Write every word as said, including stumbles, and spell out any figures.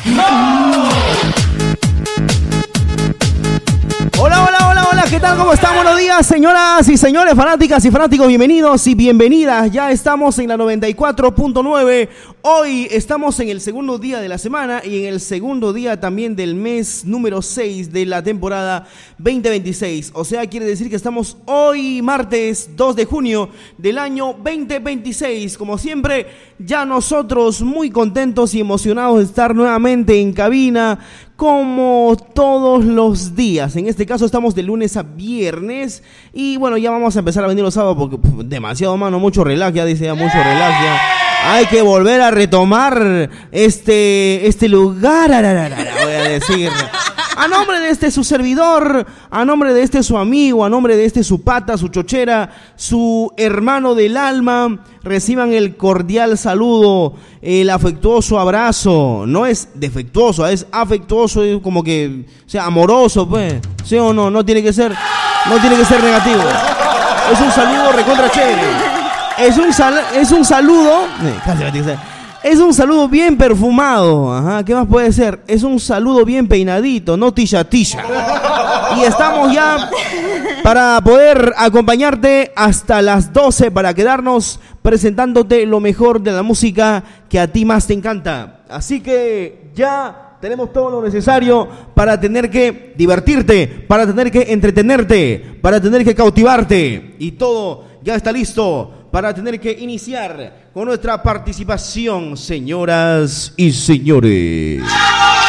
Hola, hola, hola, hola, ¿qué tal? ¿Cómo están? Buenos días, señoras y señores, fanáticas y fanáticos, bienvenidos y bienvenidas. Ya estamos en la noventa y cuatro punto nueve. Hoy estamos en el segundo día de la semana y en el segundo día también del mes número seis de la temporada veinte veintiséis. O sea, quiere decir que estamos hoy martes dos de junio del año veinte veintiséis. Como siempre, ya nosotros muy contentos y emocionados de estar nuevamente en cabina como todos los días. En este caso estamos de lunes a viernes y bueno, ya vamos a empezar a venir los sábados porque pff, demasiado, mano, mucho relax, ya dice, ya mucho relax, ya. Hay que volver a retomar este, este lugar, voy a decir. A nombre de este su servidor, a nombre de este su amigo, a nombre de este su pata, su chochera, su hermano del alma, reciban el cordial saludo, el afectuoso abrazo. No es defectuoso, es afectuoso, es como que, o sea, amoroso, pues. ¿Sí o no? No tiene que ser, no tiene que ser negativo. Es un saludo recontra chévere. Es un, sal, es un saludo, eh, casi es un saludo bien perfumado. Ajá, ¿qué más puede ser? Es un saludo bien peinadito, no tilla tilla. Y estamos ya para poder acompañarte hasta las doce para quedarnos presentándote lo mejor de la música que a ti más te encanta. Así que ya tenemos todo lo necesario para tener que divertirte, para tener que entretenerte, para tener que cautivarte. Y todo ya está listo para tener que iniciar con nuestra participación, señoras y señores.